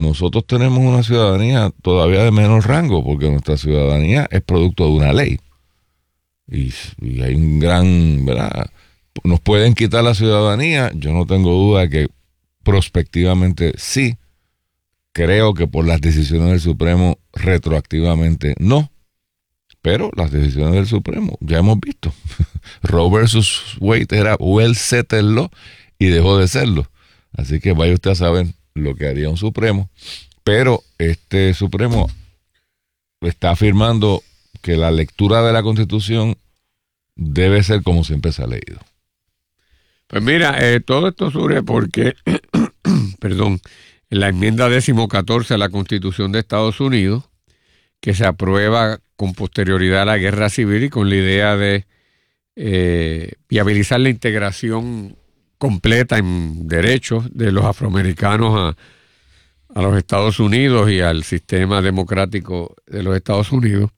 nosotros tenemos una ciudadanía todavía de menor rango, porque nuestra ciudadanía es producto de una ley. Y hay un gran, ¿verdad? Nos pueden quitar la ciudadanía, yo no tengo duda que prospectivamente sí. Creo que por las decisiones del Supremo retroactivamente no, pero las decisiones del Supremo ya hemos visto. Roe versus Wade era well settled law y dejó de serlo. Así que vaya usted a saber lo que haría un Supremo, pero este Supremo está afirmando que la lectura de la Constitución debe ser como siempre se ha leído. Pues mira, todo esto surge porque, perdón, en la enmienda 14 a la Constitución de Estados Unidos, que se aprueba con posterioridad a la Guerra Civil y con la idea de viabilizar la integración completa en derechos de los afroamericanos a los Estados Unidos y al sistema democrático de los Estados Unidos,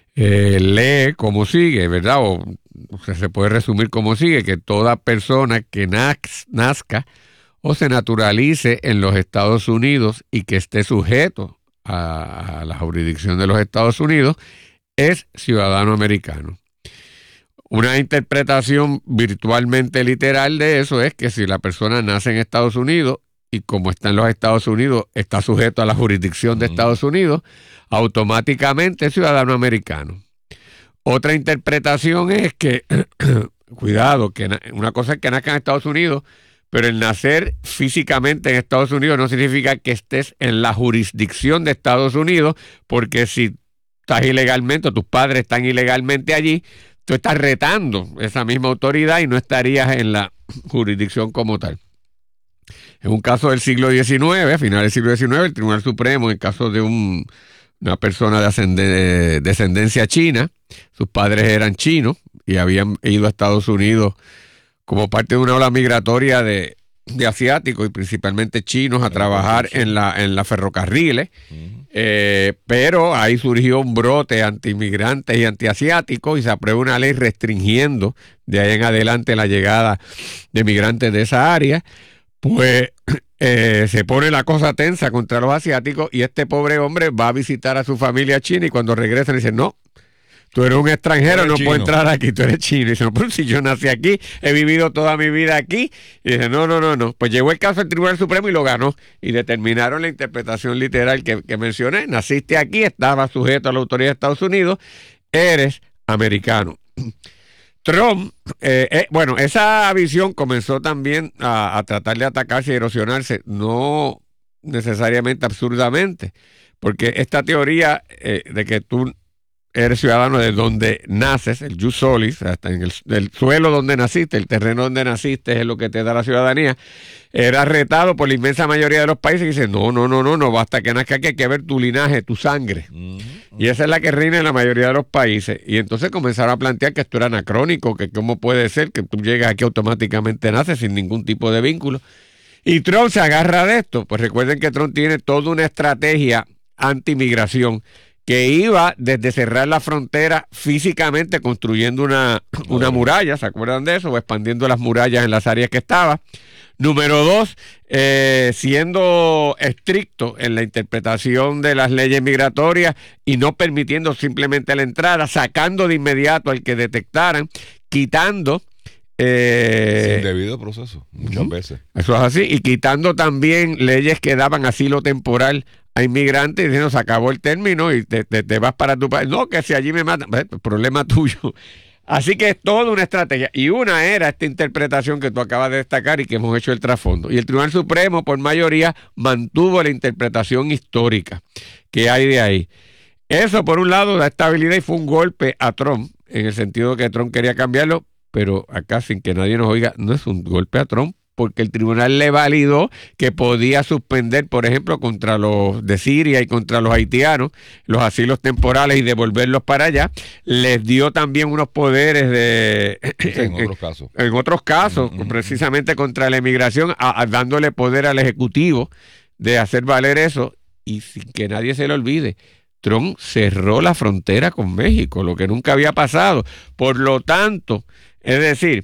lee como sigue, ¿verdad? O sea, se puede resumir como sigue, que toda persona que nazca o se naturalice en los Estados Unidos y que esté sujeto a la jurisdicción de los Estados Unidos es ciudadano americano. Una interpretación virtualmente literal de eso es que si la persona nace en Estados Unidos y como está en los Estados Unidos está sujeto a la jurisdicción de Estados Unidos, automáticamente es ciudadano americano. Otra interpretación es que, cuidado, que una cosa es que nazca en Estados Unidos, pero el nacer físicamente en Estados Unidos no significa que estés en la jurisdicción de Estados Unidos, porque si estás ilegalmente o tus padres están ilegalmente allí, tú estás retando esa misma autoridad y no estarías en la jurisdicción como tal. En un caso del siglo XIX, a finales del siglo XIX, el Tribunal Supremo, en caso de una persona de descendencia china, sus padres eran chinos y habían ido a Estados Unidos como parte de una ola migratoria de asiáticos y principalmente chinos a trabajar en la ferrocarriles, pero ahí surgió un brote anti-inmigrantes y anti-asiáticos y se aprueba una ley restringiendo de ahí en adelante la llegada de migrantes de esa área. Pues se pone la cosa tensa contra los asiáticos y este pobre hombre va a visitar a su familia china y cuando regresa le dice, no, tú eres un extranjero, no puedes entrar aquí, tú eres chino. Y dice, no, pero si yo nací aquí, he vivido toda mi vida aquí. Y dice, no. Pues llegó el caso al Tribunal Supremo y lo ganó. Y determinaron la interpretación literal que mencioné. Naciste aquí, estabas sujeto a la autoridad de Estados Unidos, eres americano. Trump, bueno, esa visión comenzó también a tratar de atacarse y erosionarse, no necesariamente absurdamente, porque esta teoría de que tú eres ciudadano de donde naces, el jus solis, hasta en el suelo donde naciste, el terreno donde naciste es lo que te da la ciudadanía, era retado por la inmensa mayoría de los países que dicen, no, basta que nazca aquí, hay que ver tu linaje, tu sangre. Y esa es la que reina en la mayoría de los países. Y entonces comenzaron a plantear que esto era anacrónico, que cómo puede ser que tú llegas aquí automáticamente naces sin ningún tipo de vínculo. Y Trump se agarra de esto. Pues recuerden que Trump tiene toda una estrategia anti-migración que iba desde cerrar la frontera físicamente construyendo una muralla, ¿se acuerdan de eso? O expandiendo las murallas en las áreas que estaba. Número 2, siendo estricto en la interpretación de las leyes migratorias y no permitiendo simplemente la entrada, sacando de inmediato al que detectaran, quitando sin debido proceso, muchas veces. Eso es así, y quitando también leyes que daban asilo temporal a inmigrantes diciendo se acabó el término y te vas para tu país. No, que si allí me matan, problema tuyo. Así que es toda una estrategia. Y una era esta interpretación que tú acabas de destacar y que hemos hecho el trasfondo. Y el Tribunal Supremo, por mayoría, mantuvo la interpretación histórica que hay de ahí. Eso, por un lado, da estabilidad y fue un golpe a Trump, en el sentido de que Trump quería cambiarlo, pero acá, sin que nadie nos oiga, no es un golpe a Trump, porque el tribunal le validó que podía suspender, por ejemplo, contra los de Siria y contra los haitianos, los asilos temporales y devolverlos para allá. Les dio también unos poderes en otros casos, precisamente contra la inmigración, dándole poder al Ejecutivo de hacer valer eso. Y sin que nadie se lo olvide, Trump cerró la frontera con México, lo que nunca había pasado. Por lo tanto, es decir,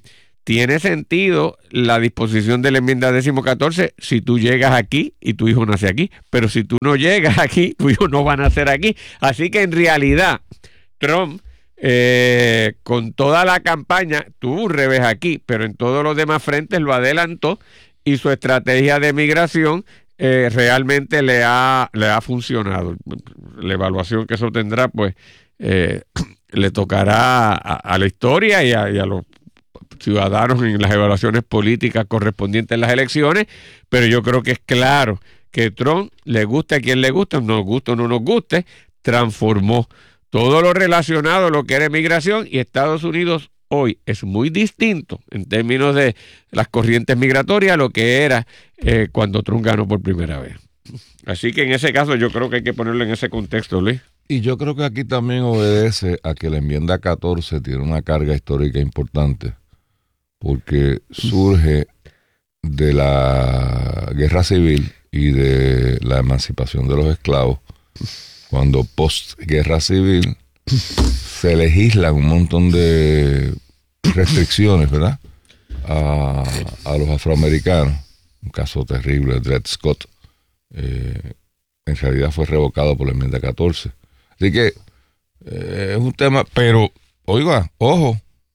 tiene sentido la disposición de la enmienda 14 si tú llegas aquí y tu hijo nace aquí, pero si tú no llegas aquí, tu hijo no va a nacer aquí. Así que en realidad, Trump, con toda la campaña, tuvo un revés aquí, pero en todos los demás frentes lo adelantó y su estrategia de migración realmente le ha funcionado. La evaluación que eso tendrá, pues, le tocará a la historia y a los ciudadanos en las evaluaciones políticas correspondientes en las elecciones, pero yo creo que es claro que Trump, le guste a quien le guste, nos guste o no nos guste, transformó todo lo relacionado a lo que era migración, y Estados Unidos hoy es muy distinto en términos de las corrientes migratorias a lo que era cuando Trump ganó por primera vez. Así que en ese caso yo creo que hay que ponerlo en ese contexto, Luis. Y yo creo que aquí también obedece a que la enmienda 14 tiene una carga histórica importante, porque surge de la guerra civil y de la emancipación de los esclavos, cuando post-guerra civil se legislan un montón de restricciones, ¿verdad?, a los afroamericanos. Un caso terrible, Dred Scott, en realidad fue revocado por la enmienda 14. Así que es un tema, pero, oiga, ojo,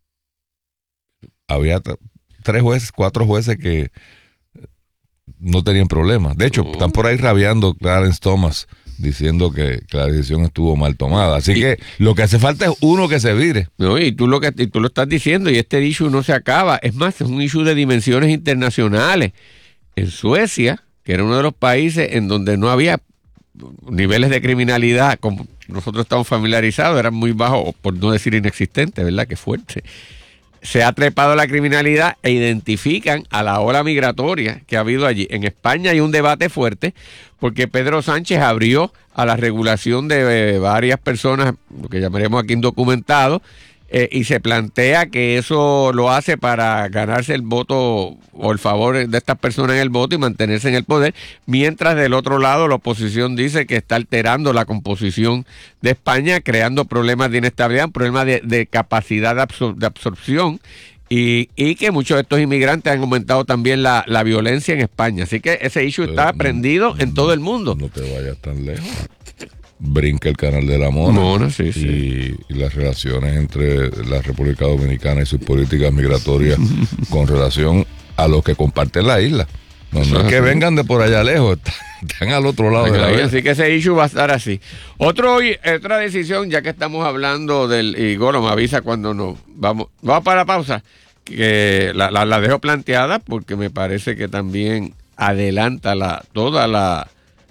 había 4 jueces que no tenían problemas. De hecho, están por ahí rabiando Clarence Thomas, diciendo que la decisión estuvo mal tomada. Así que lo que hace falta es uno que se vire. No, y tú lo estás diciendo, y este issue no se acaba. Es más, es un issue de dimensiones internacionales. En Suecia, que era uno de los países en donde no había niveles de criminalidad como nosotros estamos familiarizados, eran muy bajos, por no decir inexistentes, ¿verdad? Qué fuerte. Se ha trepado la criminalidad e identifican a la ola migratoria que ha habido allí. En España hay un debate fuerte porque Pedro Sánchez abrió a la regulación de varias personas, lo que llamaríamos aquí indocumentados, y se plantea que eso lo hace para ganarse el voto o el favor de estas personas en el voto y mantenerse en el poder, mientras del otro lado la oposición dice que está alterando la composición de España, creando problemas de inestabilidad, problemas de capacidad de absorción, y que muchos de estos inmigrantes han aumentado también la violencia en España. Así que ese issue está prendido en todo el mundo. No te vayas tan lejos. Brinca el canal de la Mona, sí. Y las relaciones entre la República Dominicana y sus políticas migratorias con relación a los que comparten la isla. No es que vengan de por allá lejos, están al otro lado de la isla. Así que ese issue va a estar así. Otra decisión, ya que estamos hablando y Golo me avisa cuando nos vamos para la pausa, que la dejo planteada porque me parece que también adelanta toda la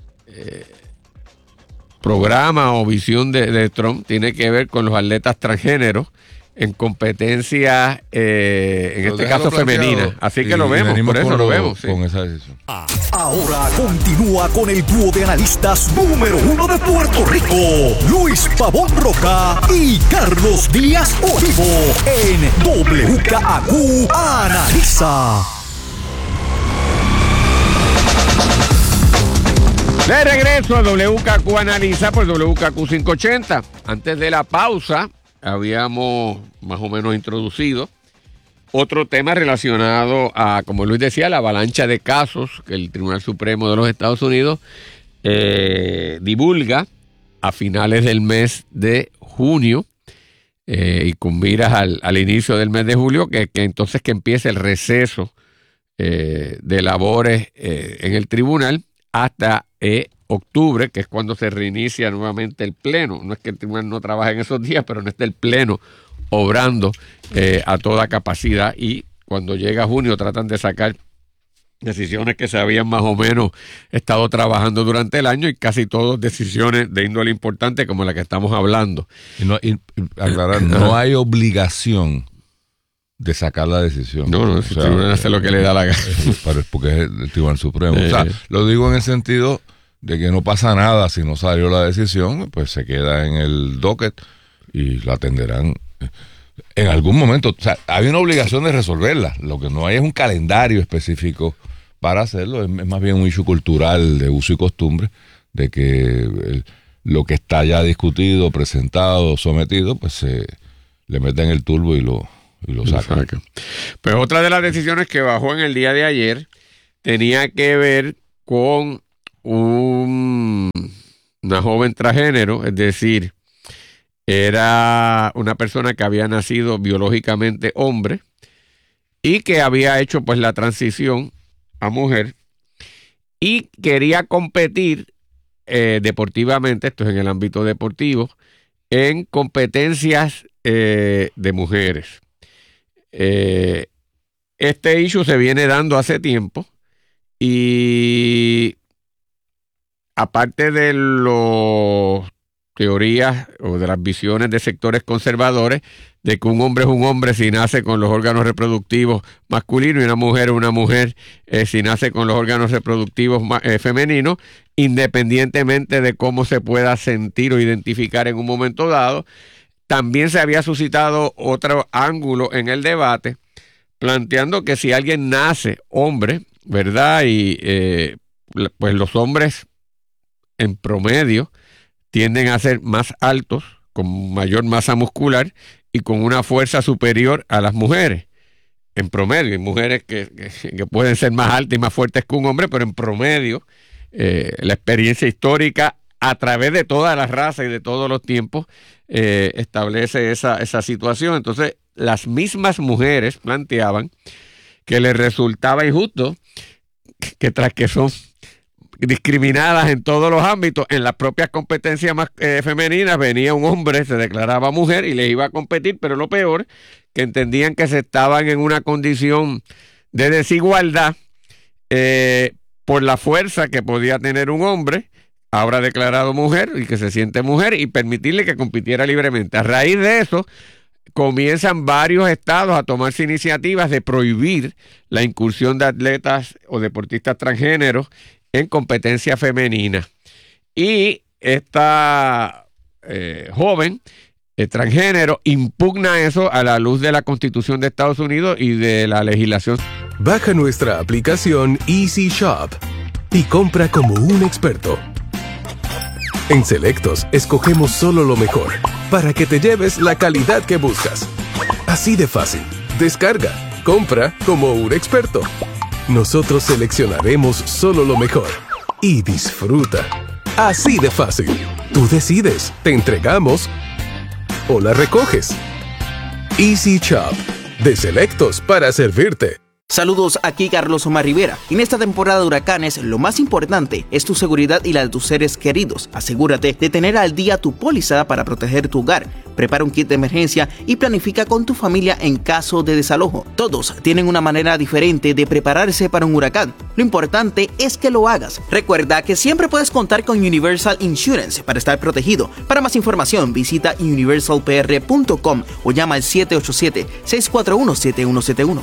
programa o visión de Trump. Tiene que ver con los atletas transgéneros en competencias, en este caso femenina. Así que lo vemos, por eso lo vemos. Con esa decisión. Ahora continúa con el dúo de analistas número 1 de Puerto Rico, Luis Pavón Roca y Carlos Díaz Olivo, en WKAQ Analiza. De regreso a WKQ Analiza por WKQ 580. Antes de la pausa, habíamos más o menos introducido otro tema relacionado a, como Luis decía, la avalancha de casos que el Tribunal Supremo de los Estados Unidos divulga a finales del mes de junio y con miras al inicio del mes de julio, que entonces que empiece el receso de labores en el tribunal hasta octubre, que es cuando se reinicia nuevamente el pleno. No es que el tribunal no trabaje en esos días, pero no está el pleno obrando a toda capacidad, y cuando llega junio tratan de sacar decisiones que se habían más o menos estado trabajando durante el año, y casi todas decisiones de índole importante como la que estamos hablando. Aclarar, no hay obligación de sacar la decisión. No, si el tribunal hace lo que le da la gana. Porque es el Tribunal Supremo. O sea, lo digo en el sentido de que no pasa nada si no salió la decisión, pues se queda en el docket y la atenderán en algún momento. O sea, hay una obligación de resolverla. Lo que no hay es un calendario específico para hacerlo. Es más bien un issue cultural de uso y costumbre, de que lo que está ya discutido, presentado, sometido, pues se le meten el turbo y lo y lo sacan. Pues otra de las decisiones que bajó en el día de ayer tenía que ver con una joven transgénero, es decir, era una persona que había nacido biológicamente hombre y que había hecho pues la transición a mujer y quería competir deportivamente, esto es en el ámbito deportivo, en competencias de mujeres. Este issue se viene dando hace tiempo y aparte de las teorías o de las visiones de sectores conservadores de que un hombre es un hombre si nace con los órganos reproductivos masculinos y una mujer es una mujer si nace con los órganos reproductivos femeninos, independientemente de cómo se pueda sentir o identificar en un momento dado. También se había suscitado otro ángulo en el debate, planteando que si alguien nace hombre, ¿verdad? Y pues los hombres en promedio tienden a ser más altos, con mayor masa muscular y con una fuerza superior a las mujeres. En promedio, hay mujeres que pueden ser más altas y más fuertes que un hombre, pero en promedio, la experiencia histórica a través de todas las razas y de todos los tiempos establece esa situación. Entonces, las mismas mujeres planteaban que les resultaba injusto que tras que son discriminadas en todos los ámbitos, en las propias competencias más femeninas venía un hombre, se declaraba mujer y les iba a competir, pero lo peor, que entendían que se estaban en una condición de desigualdad por la fuerza que podía tener un hombre, ahora declarado mujer y que se siente mujer, y permitirle que compitiera libremente. A raíz de eso, comienzan varios estados a tomarse iniciativas de prohibir la incursión de atletas o deportistas transgéneros en competencia femenina. Y esta joven transgénero impugna eso a la luz de la Constitución de Estados Unidos y de la legislación. Baja nuestra aplicación Easy Shop y compra como un experto. En Selectos escogemos solo lo mejor para que te lleves la calidad que buscas. Así de fácil. Descarga, compra como un experto. Nosotros seleccionaremos solo lo mejor y disfruta. Así de fácil. Tú decides, te entregamos o la recoges. Easy Shop, de Selectos para servirte. Saludos, aquí Carlos Omar Rivera. En esta temporada de huracanes, lo más importante es tu seguridad y la de tus seres queridos. Asegúrate de tener al día tu póliza para proteger tu hogar. Prepara un kit de emergencia y planifica con tu familia en caso de desalojo. Todos tienen una manera diferente de prepararse para un huracán. Lo importante es que lo hagas. Recuerda que siempre puedes contar con Universal Insurance para estar protegido. Para más información, visita universalpr.com o llama al 787-641-7171.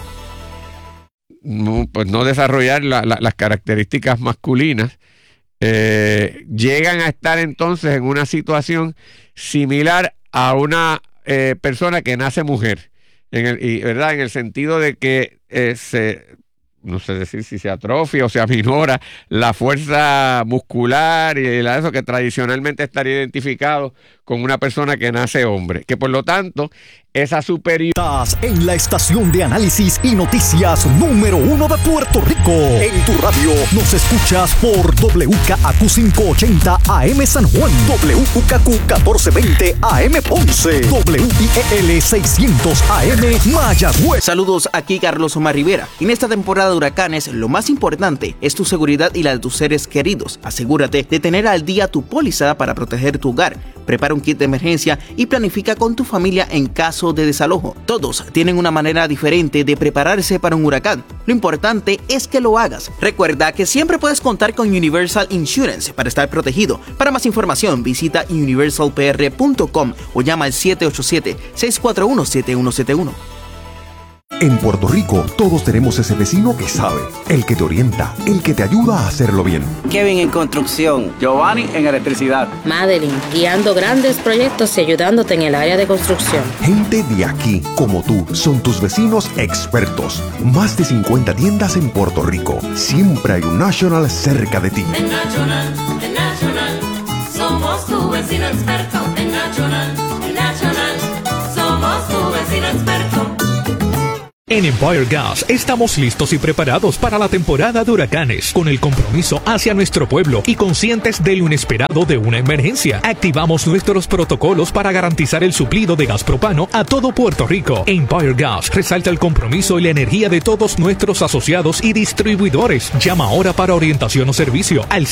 Pues no desarrollar las características masculinas, llegan a estar entonces en una situación similar a una persona que nace mujer, ¿verdad? En el sentido de que no sé decir si se atrofia o se aminora la fuerza muscular y eso que tradicionalmente estaría identificado con una persona que nace hombre, que por lo tanto esa superioridad. Estás en la estación de análisis y noticias número 1 de Puerto Rico. En tu radio nos escuchas por WKAQ 580 AM San Juan, WKQ 1420 AM Ponce, WIEL 600 AM Mayagüez. Saludos, aquí Carlos Omar Rivera. En esta temporada de huracanes, lo más importante es tu seguridad y la de tus seres queridos. Asegúrate de tener al día tu póliza para proteger tu hogar. Prepara un kit de emergencia y planifica con tu familia en caso de desalojo. Todos tienen una manera diferente de prepararse para un huracán. Lo importante es que lo hagas. Recuerda que siempre puedes contar con Universal Insurance para estar protegido. Para más información, visita universalpr.com o llama al 787-641-7171. En Puerto Rico, todos tenemos ese vecino que sabe, el que te orienta, el que te ayuda a hacerlo bien. Kevin en construcción. Giovanni en electricidad. Madeline, guiando grandes proyectos y ayudándote en el área de construcción. Gente de aquí, como tú, son tus vecinos expertos. Más de 50 tiendas en Puerto Rico. Siempre hay un National cerca de ti. En National, somos tu vecino experto. En National, somos tu vecino experto. En Empire Gas estamos listos y preparados para la temporada de huracanes, con el compromiso hacia nuestro pueblo y conscientes de lo inesperado de una emergencia. Activamos nuestros protocolos para garantizar el suplido de gas propano a todo Puerto Rico. Empire Gas resalta el compromiso y la energía de todos nuestros asociados y distribuidores. Llama ahora para orientación o servicio al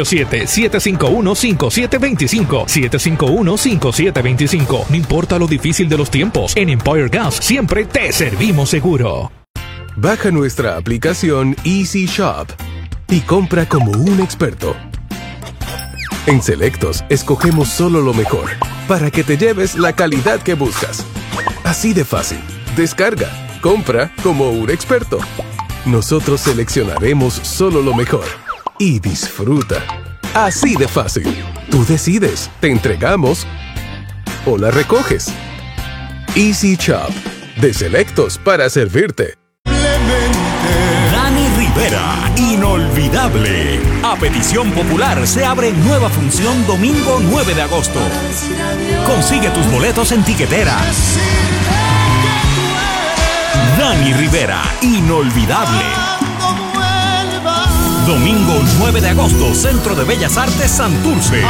787-751-5725. 751-5725. No importa lo difícil de los tiempos, en Empire Gas siempre te servimos seguro. Baja nuestra aplicación Easy Shop y compra como un experto. En Selectos, escogemos solo lo mejor para que te lleves la calidad que buscas. Así de fácil. Descarga, compra como un experto. Nosotros seleccionaremos solo lo mejor y disfruta. Así de fácil. Tú decides, te entregamos o la recoges. Easy Shop, de Selectos para servirte. Dani Rivera, inolvidable. A petición popular se abre nueva función domingo 9 de agosto. Consigue tus boletos en Tiquetera. Dani Rivera, inolvidable. Domingo 9 de agosto, Centro de Bellas Artes Santurce.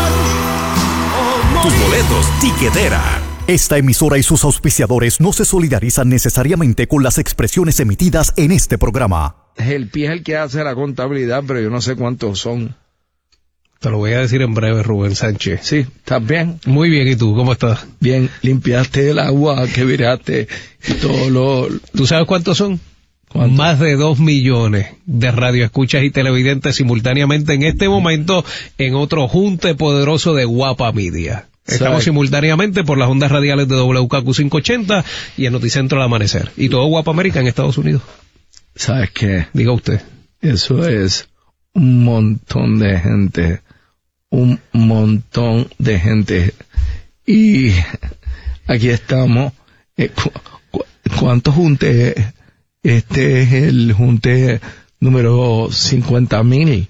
Tus boletos, Tiquetera. Esta emisora y sus auspiciadores no se solidarizan necesariamente con las expresiones emitidas en este programa. El PI es el que hace la contabilidad, pero yo no sé cuántos son. Te lo voy a decir en breve, Rubén Sánchez. Sí, ¿estás bien? Muy bien, ¿y tú? ¿Cómo estás? Bien, limpiaste el agua que viraste y todo lo... ¿Tú sabes cuántos son? ¿Cuánto? Más de 2 millones de radioescuchas y televidentes simultáneamente en este momento en otro junte poderoso de Guapa Media. Estamos simultáneamente por las ondas radiales de WKQ 580 y el Noticentro al amanecer. Y todo Guapa América en Estados Unidos. ¿Sabes qué? Diga usted. Eso es un montón de gente. Un montón de gente. Y aquí estamos. ¿Cuántos juntes? Este es el junte número 50 mini.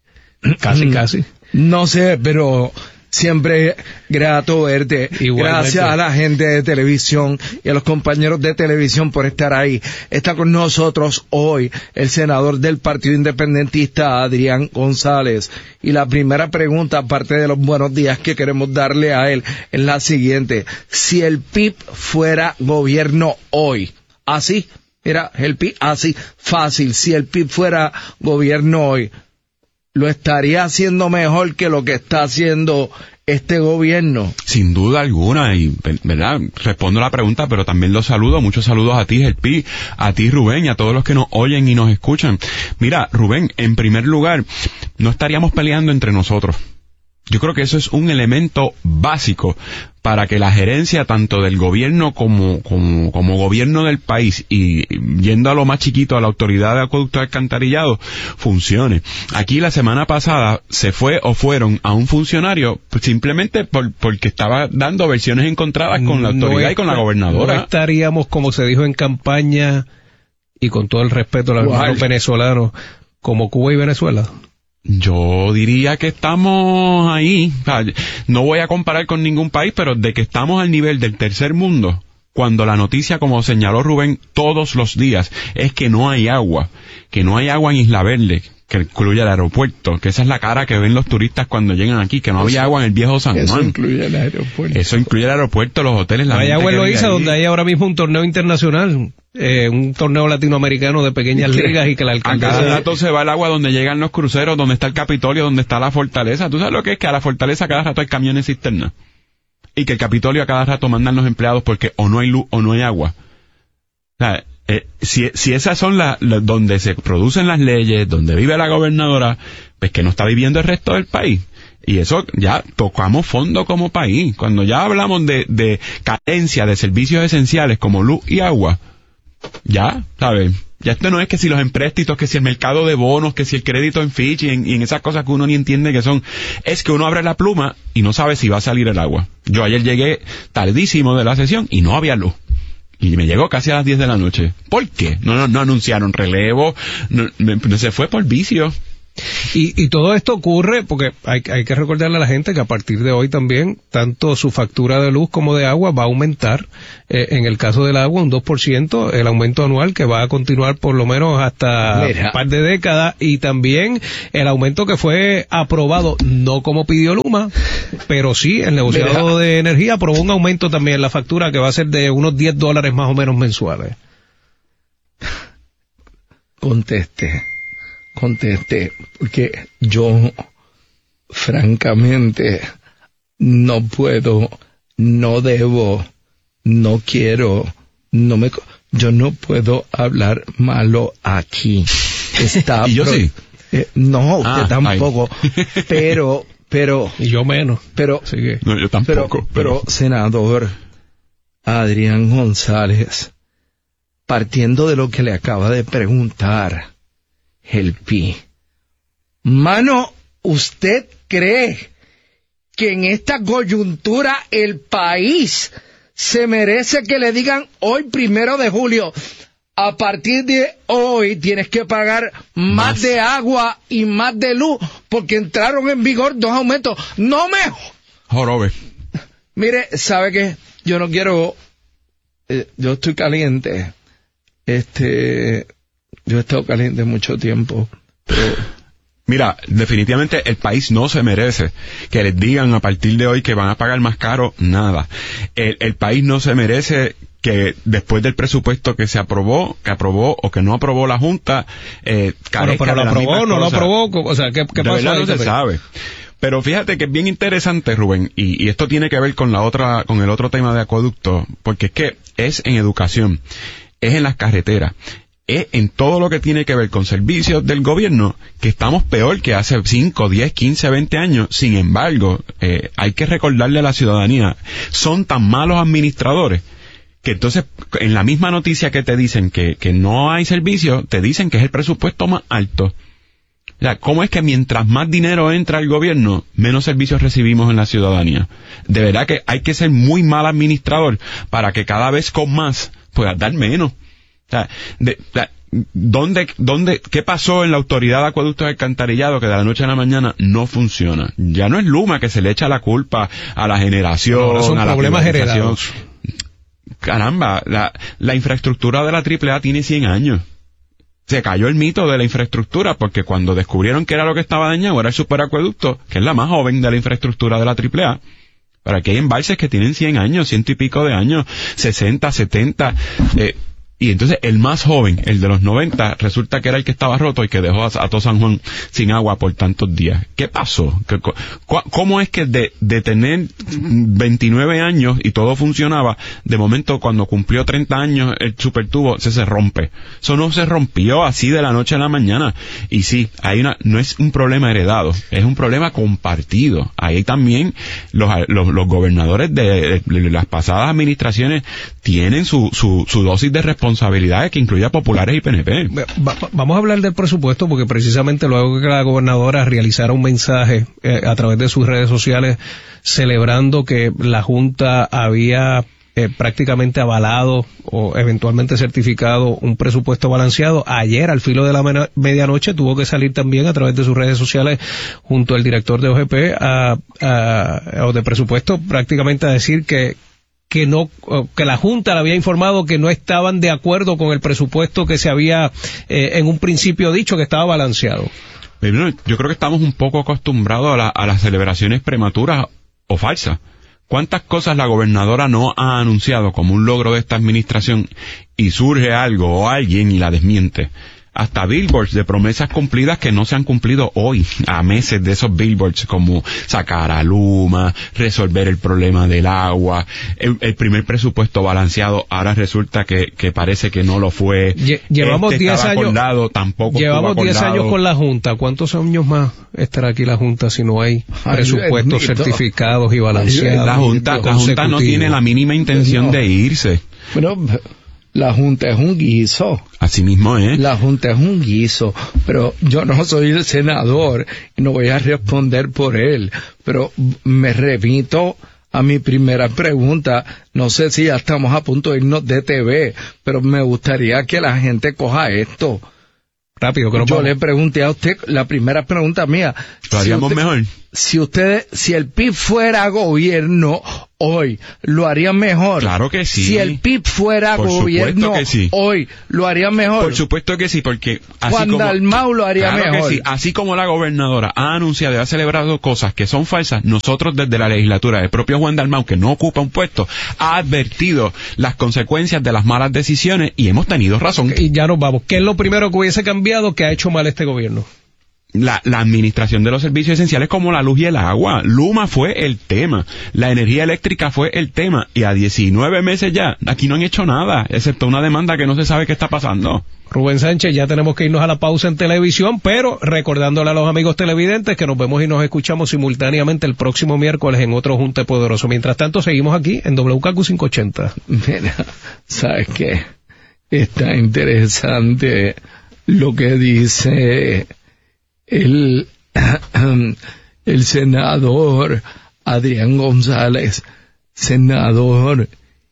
Casi. No sé, pero... Siempre grato verte. Igualmente. Gracias a la gente de televisión y a los compañeros de televisión por estar ahí. Está con nosotros hoy el senador del Partido Independentista, Adrián González. Y la primera pregunta, aparte de los buenos días que queremos darle a él, es la siguiente. Si el PIB fuera gobierno hoy, así, mira, el PIB así, fácil, si el PIB fuera gobierno hoy, ¿lo estaría haciendo mejor que lo que está haciendo este gobierno? Sin duda alguna, y verdad, respondo la pregunta, pero también los saludo, muchos saludos a ti, Gelpi, a ti, Rubén, y a todos los que nos oyen y nos escuchan. Mira, Rubén, en primer lugar, no estaríamos peleando entre nosotros. Yo creo que eso es un elemento básico para que la gerencia tanto del gobierno como gobierno del país y yendo a lo más chiquito, a la autoridad de acueducto y alcantarillado, funcione. Aquí la semana pasada se fue o fueron a un funcionario simplemente porque estaba dando versiones encontradas con la autoridad y con la gobernadora. No estaríamos, como se dijo en campaña, y con todo el respeto a los hermanos venezolanos, como Cuba y Venezuela. Yo diría que estamos ahí. O sea, no voy a comparar con ningún país, pero de que estamos al nivel del tercer mundo, cuando la noticia, como señaló Rubén, todos los días, es que no hay agua en Isla Verde, que incluye el aeropuerto, que esa es la cara que ven los turistas cuando llegan aquí, que no había agua en el viejo San Juan. Eso incluye el aeropuerto. Eso incluye el aeropuerto, los hoteles, la hay agua en Loíza, donde hay ahora mismo un torneo internacional, un torneo latinoamericano de pequeñas ligas, y que la alcaldesa... A cada rato se va el agua donde llegan los cruceros, donde está el Capitolio, donde está la fortaleza. ¿Tú sabes lo que es? Que a la fortaleza cada rato hay camiones cisterna. Y que el Capitolio a cada rato mandan los empleados porque o no hay luz o no hay agua. O sea, si esas son donde se producen las leyes, donde vive la gobernadora, pues que no está viviendo el resto del país. Y eso ya tocamos fondo como país. Cuando ya hablamos de carencia de servicios esenciales como luz y agua, ya, ¿sabes? Ya esto no es que si los empréstitos, que si el mercado de bonos, que si el crédito en Fitch y en esas cosas que uno ni entiende que son. Es que uno abre la pluma y no sabe si va a salir el agua. Yo ayer llegué tardísimo de la sesión y no había luz. Y me llegó casi a las 10 de la noche. ¿Por qué? No anunciaron relevo, no se fue por vicio. Y todo esto ocurre porque hay que recordarle a la gente que a partir de hoy también, tanto su factura de luz como de agua va a aumentar. En el caso del agua, un 2%, el aumento anual que va a continuar por lo menos hasta un par de décadas, y también el aumento que fue aprobado, no como pidió Luma, pero sí, el negociado de energía aprobó un aumento también en la factura que va a ser de unos $10 más o menos mensuales. Conteste, porque yo, francamente, no puedo, no debo, no quiero, yo no puedo hablar malo aquí. Está y yo sí. No, usted tampoco, pero y yo menos. Pero no, yo tampoco. Pero senador Adrián González, partiendo de lo que le acaba de preguntar el Pi, mano, ¿usted cree que en esta coyuntura el país se merece que le digan hoy 1 de julio, a partir de hoy tienes que pagar más de agua y más de luz porque entraron en vigor 2 aumentos? No me jorobe. Mire, ¿sabe qué? Yo no quiero, yo estoy caliente. Yo he estado caliente mucho tiempo, pero... Mira, definitivamente el país no se merece que les digan a partir de hoy que van a pagar más caro nada. El país no se merece que después del presupuesto que se aprobó, que aprobó o que no aprobó la Junta, carezca pero lo aprobó, no lo aprobó, o sea, ¿qué pasó? De verdad no se sabe. Pero fíjate que es bien interesante, Rubén, y esto tiene que ver con el otro tema de acueducto, porque es que es en educación, es en las carreteras, es en todo lo que tiene que ver con servicios del gobierno, que estamos peor que hace 5, 10, 15, 20 años. Sin embargo, hay que recordarle a la ciudadanía, son tan malos administradores que entonces en la misma noticia que te dicen que no hay servicio, te dicen que es el presupuesto más alto. O sea, ¿cómo es que mientras más dinero entra al gobierno, menos servicios recibimos en la ciudadanía? De verdad que hay que ser muy mal administrador para que cada vez con más puedas dar menos. O sea, ¿qué pasó en la Autoridad de Acueductos y Alcantarillado que de la noche a la mañana no funciona? Ya no es Luma que se le echa la culpa a la generación, son a la problemas privatización. heredados. Caramba, la infraestructura de la AAA tiene 100 años. Se cayó el mito de la infraestructura porque cuando descubrieron que era lo que estaba dañado era el superacueducto, que es la más joven de la infraestructura de la AAA. Pero aquí hay embalses que tienen 100 años, 100 y pico de años, 60, 70... Y entonces el más joven, el de los 90, resulta que era el que estaba roto y que dejó a todo San Juan sin agua por tantos días. ¿Qué pasó? ¿Cómo es que de tener 29 años y todo funcionaba, de momento cuando cumplió 30 años el supertubo se rompe? Eso no se rompió así de la noche a la mañana. Y sí, no es un problema heredado, es un problema compartido. Ahí también los gobernadores de las pasadas administraciones tienen su dosis de responsabilidades que incluye a populares y PNP. Vamos a hablar del presupuesto porque precisamente luego que la gobernadora realizara un mensaje a través de sus redes sociales celebrando que la Junta había prácticamente avalado o eventualmente certificado un presupuesto balanceado. Ayer, al filo de la medianoche, tuvo que salir también a través de sus redes sociales junto al director de OGP o de presupuesto prácticamente a decir que la Junta le había informado que no estaban de acuerdo con el presupuesto que se había en un principio dicho que estaba balanceado. Yo creo que estamos un poco acostumbrados a las celebraciones prematuras o falsas. ¿Cuántas cosas la gobernadora no ha anunciado como un logro de esta administración y surge algo o alguien y la desmiente? Hasta billboards de promesas cumplidas que no se han cumplido hoy, a meses de esos billboards, como sacar a Luma, resolver el problema del agua, el primer presupuesto balanceado, ahora resulta que parece que no lo fue. Llevamos 10 años, acordado, tampoco llevamos 10 años con la Junta. ¿Cuántos años más estará aquí la Junta si no hay presupuestos certificados y balanceados? La Junta no tiene la mínima intención de irse. Bueno, la Junta es un guiso. Así mismo es. La Junta es un guiso, pero yo no soy el senador y no voy a responder por él. Pero me remito a mi primera pregunta. No sé si ya estamos a punto de irnos de TV, pero me gustaría que la gente coja esto. Rápido, que yo le pregunté a usted, la primera pregunta mía. ¿Lo haríamos mejor? Si el PIB fuera gobierno hoy, ¿lo harían mejor? Claro que sí. Si el PIB fuera gobierno hoy, ¿lo harían mejor? Por supuesto que sí, porque Juan Dalmau lo haría mejor. Claro que sí. Así como la gobernadora ha anunciado y ha celebrado cosas que son falsas, nosotros desde la legislatura, el propio Juan Dalmau, que no ocupa un puesto, ha advertido las consecuencias de las malas decisiones y hemos tenido razón. Y ya nos vamos. ¿Qué es lo primero que hubiese cambiado que ha hecho mal este gobierno? La administración de los servicios esenciales como la luz y el agua. Luma fue el tema. La energía eléctrica fue el tema. Y a 19 meses ya, aquí no han hecho nada, excepto una demanda que no se sabe qué está pasando. Rubén Sánchez, ya tenemos que irnos a la pausa en televisión, pero recordándole a los amigos televidentes que nos vemos y nos escuchamos simultáneamente el próximo miércoles en otro Junte Poderoso. Mientras tanto, seguimos aquí en WKQ 580. Mira, ¿sabes qué? Está interesante lo que dice el senador Adrián González. Senador,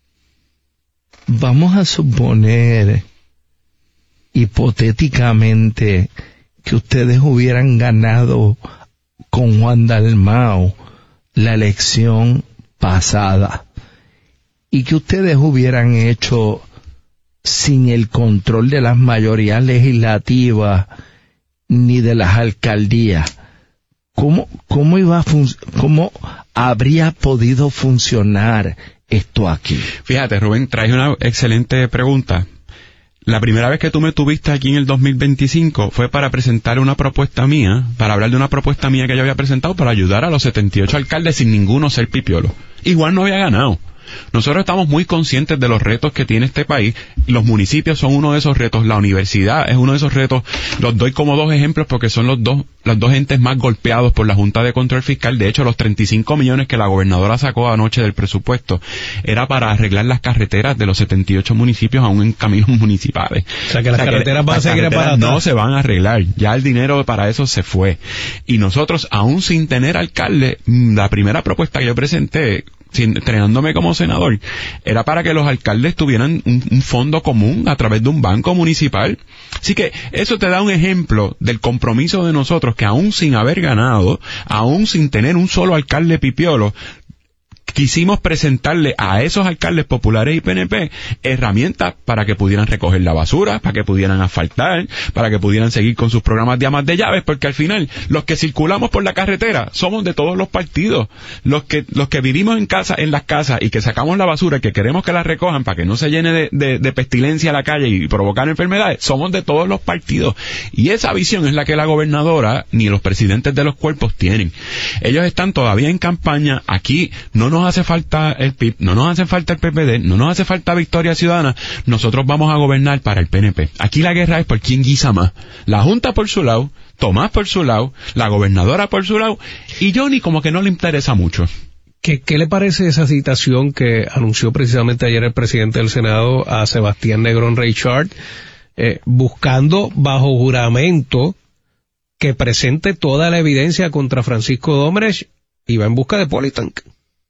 vamos a suponer hipotéticamente que ustedes hubieran ganado con Juan Dalmau la elección pasada y que ustedes hubieran hecho sin el control de las mayorías legislativas ni de las alcaldías. ¿Cómo habría podido funcionar esto aquí? Fíjate, Rubén, traes una excelente pregunta. La primera vez que tú me tuviste aquí en el 2025 fue para presentar una propuesta mía, para hablar de una propuesta mía que yo había presentado para ayudar a los 78 alcaldes sin ninguno ser pipiolo. Igual no había ganado. Nosotros estamos muy conscientes de los retos que tiene este país. Los municipios son uno de esos retos, la universidad es uno de esos retos. Los doy como dos ejemplos porque son los dos entes más golpeados por la Junta de Control Fiscal. De hecho, los 35 millones que la gobernadora sacó anoche del presupuesto era para arreglar las carreteras de los 78 municipios aún en caminos municipales. O sea que las carreteras van a seguir para atrás. No se van a arreglar, ya el dinero para eso se fue. Y nosotros, aún sin tener alcalde, la primera propuesta que yo presenté, estrenándome como senador, era para que los alcaldes tuvieran un fondo común a través de un banco municipal. Así que eso te da un ejemplo del compromiso de nosotros, que aún sin haber ganado, aún sin tener un solo alcalde pipiolo, quisimos presentarle a esos alcaldes populares y PNP herramientas para que pudieran recoger la basura, para que pudieran asfaltar, para que pudieran seguir con sus programas de amas de llaves, porque al final los que circulamos por la carretera somos de todos los partidos. Los que vivimos en las casas y que sacamos la basura y que queremos que la recojan para que no se llene de pestilencia la calle y provocar enfermedades, somos de todos los partidos. Y esa visión es la que la gobernadora ni los presidentes de los cuerpos tienen. Ellos están todavía en campaña. Aquí no nos hace falta el PIB, no nos hace falta el PPD, no nos hace falta Victoria Ciudadana. Nosotros vamos a gobernar para el PNP. Aquí la guerra es por quién guisa más. La Junta por su lado, Tomás por su lado, la gobernadora por su lado, y Johnny como que no le interesa mucho. ¿Qué le parece esa citación que anunció precisamente ayer el presidente del Senado a Sebastián Negrón Reichard, buscando bajo juramento que presente toda la evidencia contra Francisco Domrech y va en busca de Politank?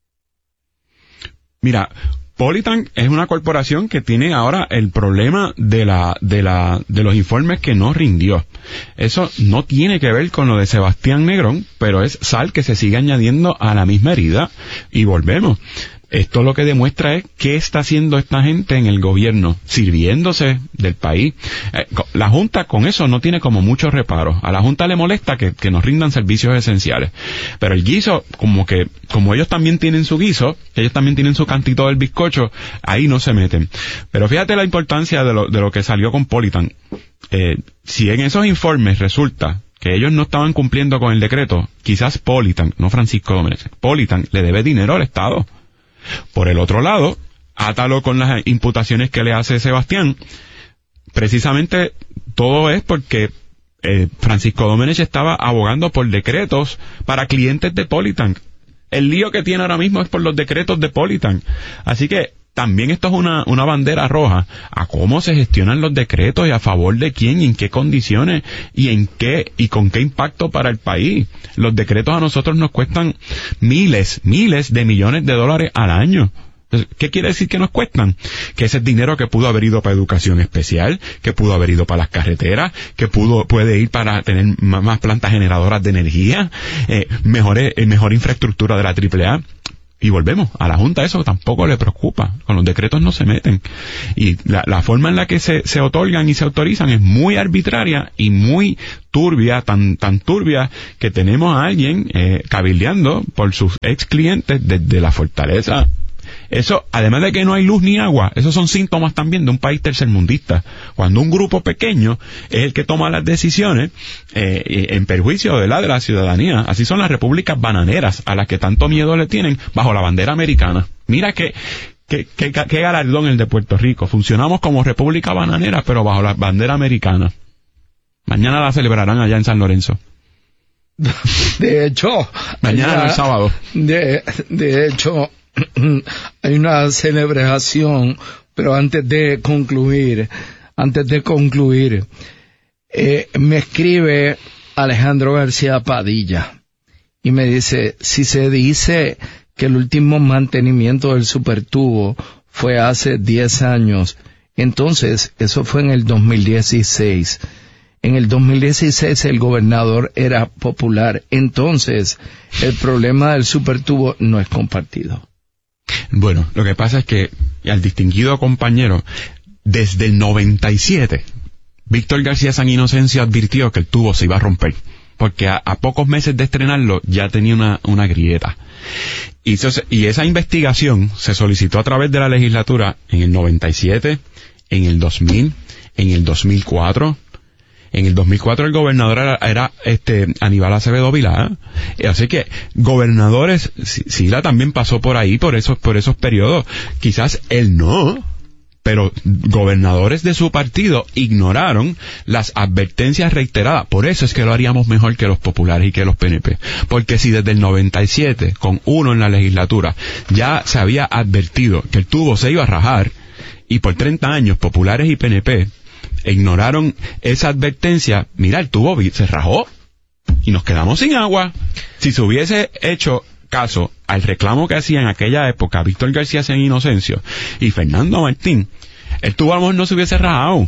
Mira, Politank es una corporación que tiene ahora el problema de los informes que no rindió. Eso no tiene que ver con lo de Sebastián Negrón, pero es sal que se sigue añadiendo a la misma herida y volvemos. Esto lo que demuestra es qué está haciendo esta gente en el gobierno, sirviéndose del país. La Junta con eso no tiene como muchos reparos. A la Junta le molesta que nos rindan servicios esenciales. Pero el guiso, como ellos también tienen su guiso, ellos también tienen su cantito del bizcocho, ahí no se meten. Pero fíjate la importancia de lo que salió con Politank. Si en esos informes resulta que ellos no estaban cumpliendo con el decreto, quizás Politank, no Francisco Domrech, Politank le debe dinero al Estado. Por el otro lado, átalo con las imputaciones que le hace Sebastián. Precisamente todo es porque Francisco Domrech estaba abogando por decretos para clientes de Politank. El lío que tiene ahora mismo es por los decretos de Politank. Así que también esto es una bandera roja a cómo se gestionan los decretos y a favor de quién y en qué condiciones y con qué impacto para el país. Los decretos a nosotros nos cuestan miles de millones de dólares al año. ¿Qué quiere decir que nos cuestan? Que ese es dinero que pudo haber ido para educación especial, que pudo haber ido para las carreteras, que puede ir para tener más plantas generadoras de energía, mejor infraestructura de la AAA. Y volvemos a la Junta, eso tampoco le preocupa. Con los decretos no se meten. Y la forma en la que se otorgan y se autorizan es muy arbitraria y muy turbia, tan turbia que tenemos a alguien cabildeando por sus ex clientes desde la fortaleza. Eso, además de que no hay luz ni agua, esos son síntomas también de un país tercermundista. Cuando un grupo pequeño es el que toma las decisiones en perjuicio de la ciudadanía. Así son las repúblicas bananeras a las que tanto miedo le tienen bajo la bandera americana. Mira qué galardón el de Puerto Rico. Funcionamos como república bananera, pero bajo la bandera americana. Mañana la celebrarán allá en San Lorenzo. De hecho, mañana no es sábado. De hecho, hay una celebración, pero antes de concluir, me escribe Alejandro García Padilla y me dice, si se dice que el último mantenimiento del supertubo fue hace 10 años, entonces eso fue en el 2016. En el 2016 el gobernador era popular, entonces el problema del supertubo no es compartido. Bueno, lo que pasa es que al distinguido compañero, desde el 97, Víctor García San Inocencio advirtió que el tubo se iba a romper, porque a pocos meses de estrenarlo ya tenía una grieta. Y esa investigación se solicitó a través de la legislatura en el 97, en el 2000, en el 2004... En el 2004 el gobernador era Aníbal Acevedo Vilá. Así que gobernadores, Sila también pasó por ahí, por esos periodos. Quizás él no, pero gobernadores de su partido ignoraron las advertencias reiteradas. Por eso es que lo haríamos mejor que los populares y que los PNP. Porque si desde el 97, con uno en la legislatura, ya se había advertido que el tubo se iba a rajar, y por 30 años populares y PNP ignoraron esa advertencia, mira, el tubo se rajó y nos quedamos sin agua. Si se hubiese hecho caso al reclamo que hacía en aquella época Víctor García San Inocencio y Fernando Martín, el tubo a lo mejor no se hubiese rajado.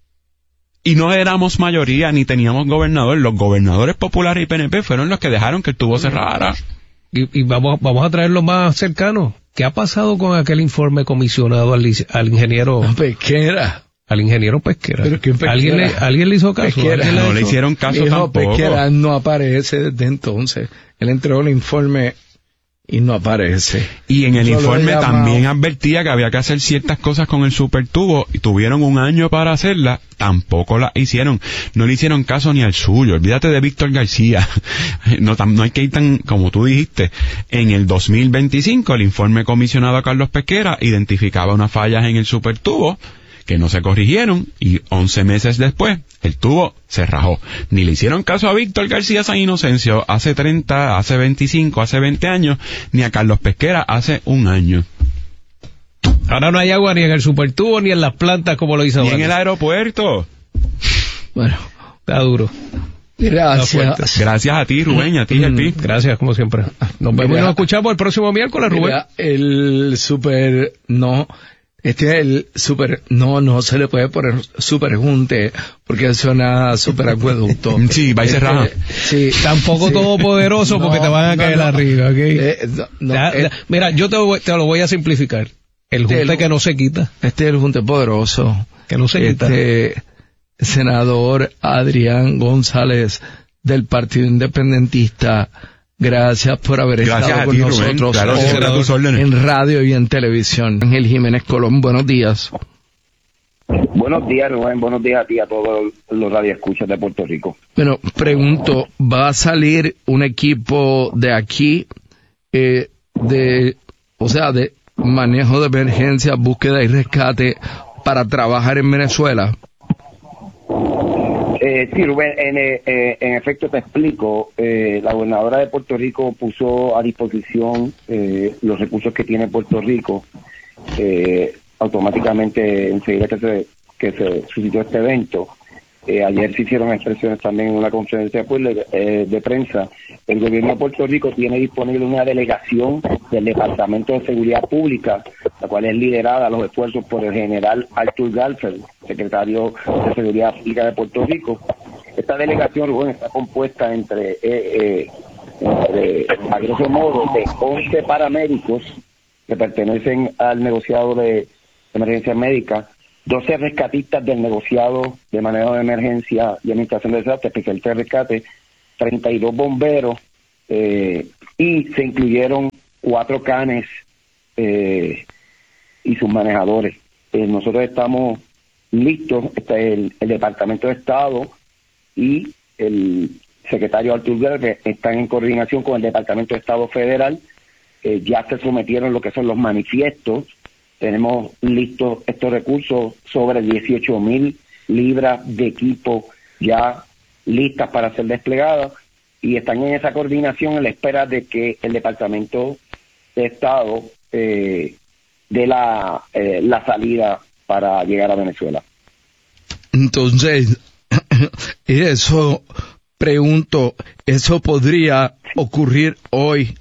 Y no éramos mayoría ni teníamos gobernador. Los gobernadores populares y PNP fueron los que dejaron que el tubo se rajara. Y vamos a traerlo más cercano. ¿Qué ha pasado con aquel informe comisionado al ingeniero Pesquera? Al ingeniero Pesquera. ¿Pero quién Pesquera? ¿Alguien le hizo caso? No le hicieron caso tampoco. Pesquera no aparece desde entonces. Él entregó el informe y no aparece. Y en el informe también advertía que había que hacer ciertas cosas con el supertubo y tuvieron un año para hacerlas, tampoco las hicieron. No le hicieron caso ni al suyo. Olvídate de Víctor García. No hay que ir tan, como tú dijiste. En el 2025 el informe comisionado a Carlos Pesquera identificaba unas fallas en el supertubo que no se corrigieron y 11 meses después el tubo se rajó. Ni le hicieron caso a Víctor García San Inocencio hace 30, hace 25, hace 20 años, ni a Carlos Pesquera hace un año. Ahora no hay agua ni en el supertubo ni en las plantas como lo hizo ni en el aeropuerto. Bueno, está duro. Gracias. Gracias a ti, Rubén, a ti y a ti. Gracias, como siempre. Nos vemos y nos escuchamos el próximo miércoles, Rubén. El super no se le puede poner superjunte porque suena super acueducto. Sí, va a cerrar. Sí, tampoco todopoderoso porque te van a caer arriba, ¿ok? Mira, yo te lo voy a simplificar. El junte que no se quita. Este es el junte poderoso. Que no se quita. Senador Adrián González del Partido Independentista. Gracias por haber estado con nosotros en radio y en televisión. Ángel Jiménez Colón, buenos días. Buenos días, Rubén. Buenos días a ti y a todos los radioescuchas de Puerto Rico. Bueno, pregunto, ¿va a salir un equipo de aquí de manejo de emergencia, búsqueda y rescate para trabajar en Venezuela? Sí, Rubén, en efecto te explico. La gobernadora de Puerto Rico puso a disposición los recursos que tiene Puerto Rico automáticamente enseguida que se suscitó este evento. Ayer se hicieron expresiones también en una conferencia de prensa. El gobierno de Puerto Rico tiene disponible una delegación del Departamento de Seguridad Pública, la cual es liderada a los esfuerzos por el general Arthur Galfeld, secretario de Seguridad Pública de Puerto Rico. Esta delegación, bueno, está compuesta entre a grosso modo, de 11 paramédicos que pertenecen al negociado de emergencia médica, 12 rescatistas del negociado de manejo de emergencia y administración de desastres, especialistas de rescate, 32 bomberos, y se incluyeron 4 canes y sus manejadores. Nosotros estamos listos, el Departamento de Estado y el secretario Arthur Galfeld están en coordinación con el Departamento de Estado Federal. Ya se sometieron lo que son los manifiestos. Tenemos listos estos recursos, sobre 18,000 libras de equipo ya listas para ser desplegadas, y están en esa coordinación en la espera de que el Departamento de Estado dé la salida para llegar a Venezuela. Entonces, eso, pregunto, ¿eso podría ocurrir hoy?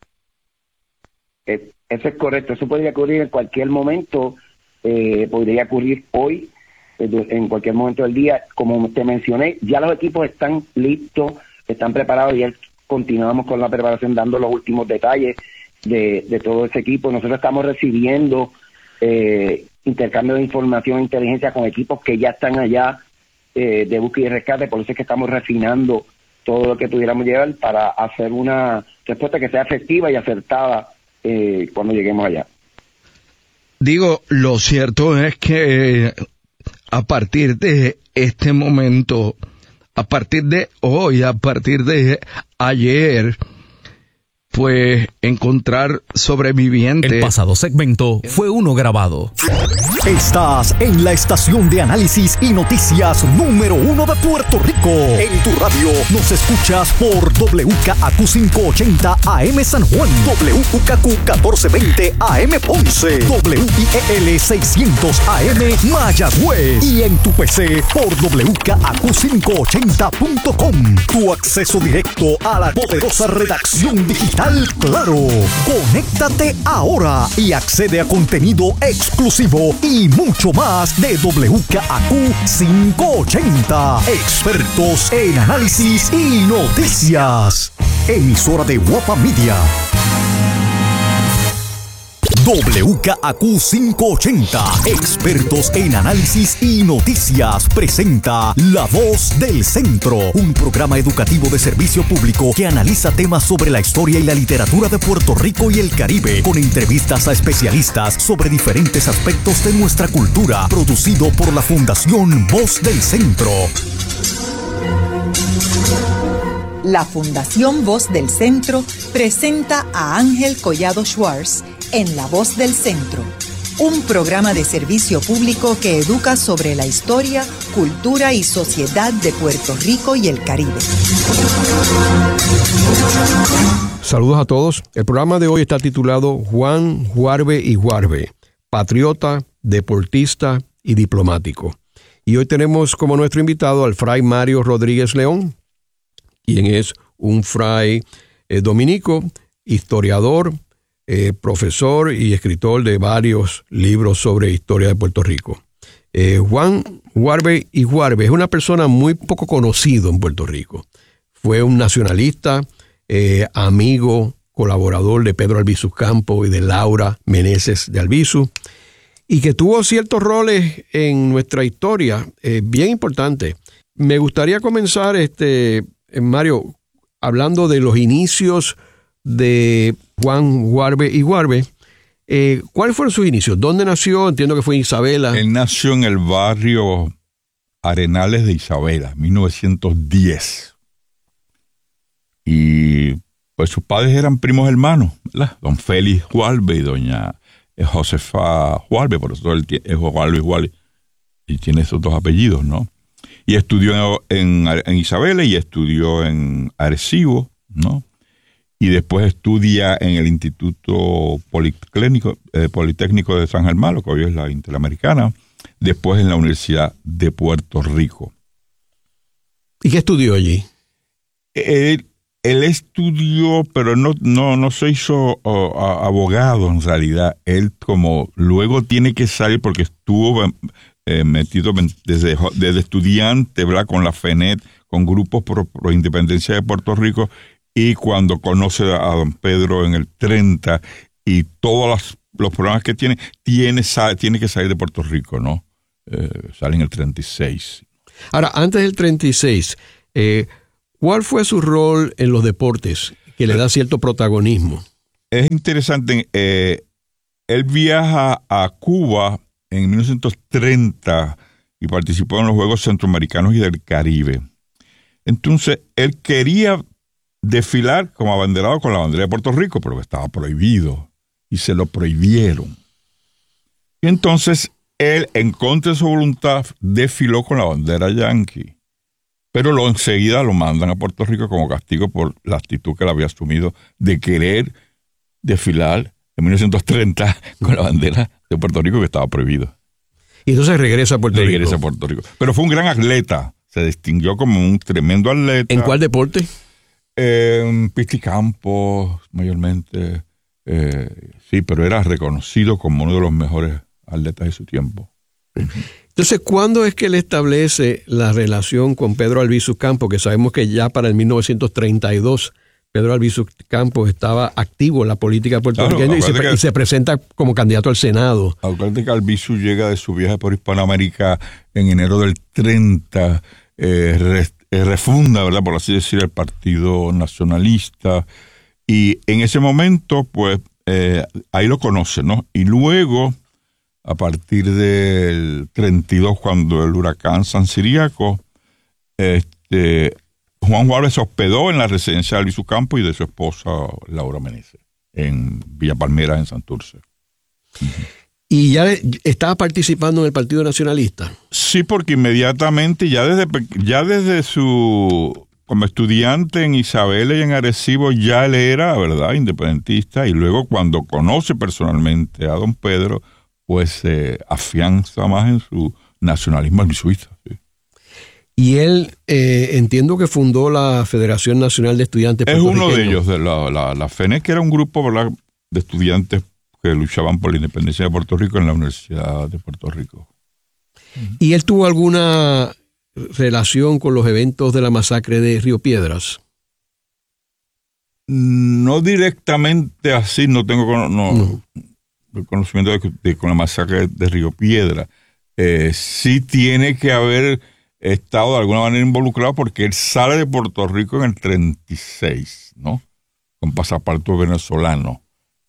Eso es correcto, eso podría ocurrir en cualquier momento, podría ocurrir hoy, en cualquier momento del día. Como te mencioné, ya los equipos están listos, están preparados, y continuamos con la preparación dando los últimos detalles de todo ese equipo. Nosotros estamos recibiendo intercambio de información e inteligencia con equipos que ya están allá de búsqueda y rescate, por eso es que estamos refinando todo lo que pudiéramos llevar para hacer una respuesta que sea efectiva y acertada cuando lleguemos allá. Digo, lo cierto es que a partir de este momento, a partir de hoy, a partir de ayer, pues encontrar sobrevivientes. El pasado segmento fue uno grabado. Estás en la estación de análisis y noticias número 1 de Puerto Rico. En tu radio nos escuchas por WKAQ 580 AM San Juan, WKQ 1420 AM Ponce, WIEL 600 AM Mayagüez, y en tu PC por WKAQ580.com. Tu acceso directo a la poderosa redacción digital Claro. Conéctate ahora y accede a contenido exclusivo y mucho más de WKAQ 580. Expertos en análisis y noticias. Emisora de Guapa Media. WKAQ 580, expertos en análisis y noticias, presenta La Voz del Centro, un programa educativo de servicio público que analiza temas sobre la historia y la literatura de Puerto Rico y el Caribe, con entrevistas a especialistas sobre diferentes aspectos de nuestra cultura, producido por la Fundación Voz del Centro. La Fundación Voz del Centro presenta a Ángel Collado Schwartz en La Voz del Centro, un programa de servicio público que educa sobre la historia, cultura y sociedad de Puerto Rico y el Caribe. Saludos a todos. El programa de hoy está titulado Juan Juarbe y Juarbe, patriota, deportista y diplomático. Y hoy tenemos como nuestro invitado al fray Mario Rodríguez León, quien es un fray dominico, historiador, profesor y escritor de varios libros sobre historia de Puerto Rico. Juan Juarbe y Juarbe es una persona muy poco conocido en Puerto Rico. Fue un nacionalista, amigo, colaborador de Pedro Albizu Campos y de Laura Meneses de Albizu, y que tuvo ciertos roles en nuestra historia bien importantes. Me gustaría comenzar, Mario, hablando de los inicios de Juan Juarbe y Juarbe. ¿Cuáles fueron sus inicios? ¿Dónde nació? Entiendo que fue en Isabela. Él nació en el barrio Arenales de Isabela, 1910. Y pues sus padres eran primos hermanos, ¿verdad? Don Félix Juarbe y doña Josefa Juarbe, por eso él es Juarbe y Juarbe, y tiene esos dos apellidos, ¿no? Y estudió en Isabela y estudió en Arecibo, ¿no? Y después estudia en el Instituto Politécnico de San Germán, lo que hoy es la Interamericana, después en la Universidad de Puerto Rico. ¿Y qué estudió allí? Él estudió, pero no se hizo abogado en realidad. Él como luego tiene que salir porque estuvo metido desde estudiante, ¿verdad? Con la FENET, con grupos pro independencia de Puerto Rico, y cuando conoce a don Pedro en el 30 y todos los problemas que tiene que salir de Puerto Rico, ¿no? Sale en el 36. Ahora, antes del 36, ¿cuál fue su rol en los deportes que le da cierto protagonismo? Es interesante, él viaja a Cuba en 1930 y participó en los Juegos Centroamericanos y del Caribe. Entonces, él quería desfilar como abanderado con la bandera de Puerto Rico, pero estaba prohibido y se lo prohibieron. Y entonces, él, en contra de su voluntad, desfiló con la bandera yanqui. Pero enseguida lo mandan a Puerto Rico como castigo por la actitud que él había asumido de querer desfilar en 1930 con la bandera de Puerto Rico, que estaba prohibido. Y entonces regresa a Puerto Rico. Pero fue un gran atleta. Se distinguió como un tremendo atleta. ¿En cuál deporte? Pista y campo, mayormente. Sí, pero era reconocido como uno de los mejores atletas de su tiempo. Entonces, ¿cuándo es que él establece la relación con Pedro Albizu Campos? Que sabemos que ya para el 1932 Pedro Albizu Campos estaba activo en la política puertorriqueña, y se presenta como candidato al Senado. Acuérdate que Albizu llega de su viaje por Hispanoamérica en enero del 30, refunda, ¿verdad?, por así decir, el Partido Nacionalista, y en ese momento, pues, ahí lo conoce, ¿no? Y luego, a partir del 32, cuando el huracán San Ciriaco, Juan Juárez se hospedó en la residencia de Albizu Campos y de su esposa Laura Meneses, en Villa Palmera, en Santurce. ¿Y ya estaba participando en el Partido Nacionalista? Sí, porque inmediatamente, ya desde su como estudiante en Isabela y en Arecibo, ya él era, ¿verdad?, independentista, y luego cuando conoce personalmente a don Pedro, pues se afianza más en su nacionalismo albizuista. ¿Sí? Y él, entiendo que fundó la Federación Nacional de Estudiantes Puertorriqueños. Es uno de ellos, de la FENEC, que era un grupo, ¿verdad?, de estudiantes que luchaban por la independencia de Puerto Rico en la Universidad de Puerto Rico. ¿Y él tuvo alguna relación con los eventos de la masacre de Río Piedras? No directamente así, no tengo conocimiento con la masacre de Río Piedras. Sí tiene que haber estado de alguna manera involucrado, porque él sale de Puerto Rico en el 36, ¿no?, con pasaporte venezolano,